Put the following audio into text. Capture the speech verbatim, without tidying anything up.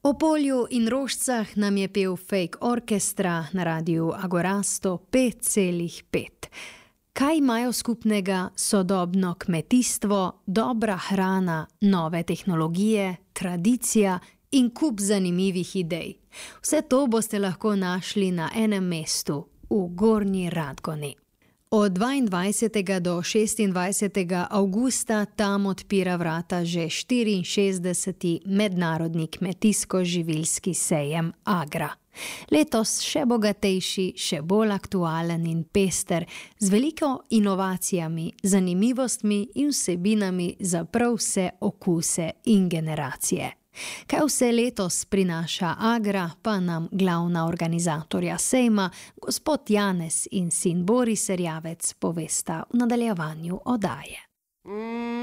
O polju in rožcah nam je pel Fake Orkestra na radiu Agora sto pet celih pet. Kaj imajo skupnega sodobno kmetijstvo, dobra hrana, nove tehnologije, tradicija in kup zanimivih idej? Vse to boste lahko našli na enem mestu, v Gornji Radgoni. Od dvaindvajsetega do šestindvajsetega avgusta tam odpira vrata že štiriinšestdeseti mednarodni kmetijsko-živilski sejem Agra. Letos še bogatejši, še bolj aktualen in pester, z veliko inovacijami, zanimivostmi in vsebinami za prav vse okuse in generacije. Kaj vse letos prinaša Agra, pa nam glavna organizatorja sejma, gospod Janez in sin Boris Erjavec, povesta v nadaljevanju oddaje.